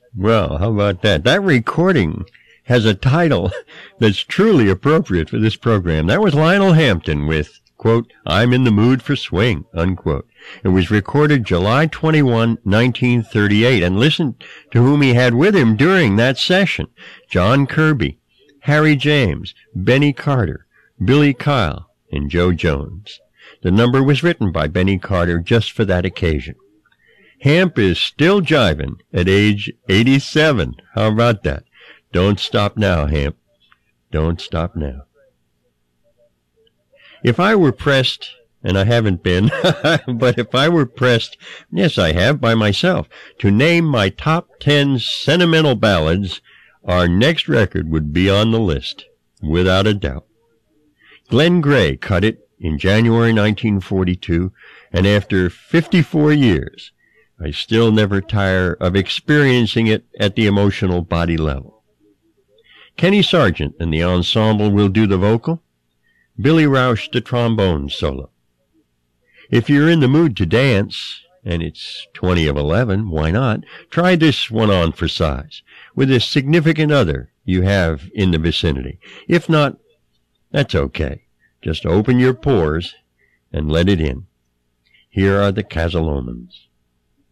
Well, how about that? That recording has a title that's truly appropriate for this program. That was Lionel Hampton with, quote, "I'm in the mood for swing," unquote. It was recorded July 21, 1938, and listen to whom he had with him during that session. John Kirby, Harry James, Benny Carter, Billy Kyle, and Joe Jones. The number was written by Benny Carter just for that occasion. Hamp is still jiving at age 87. How about that? Don't stop now, Hamp. Don't stop now. If I were pressed, and I haven't been, but if I were pressed, yes, I have, by myself, to name my top 10 sentimental ballads, our next record would be on the list, without a doubt. Glenn Gray cut it in January 1942, and after 54 years, I still never tire of experiencing it at the emotional body level. Kenny Sargent and the ensemble will do the vocal, Billy Rausch the trombone solo. If you're in the mood to dance, and it's 20 of 11, why not? Try this one on for size, with a significant other you have in the vicinity. If not, that's okay. Just open your pores and let it in. Here are the Casalomans.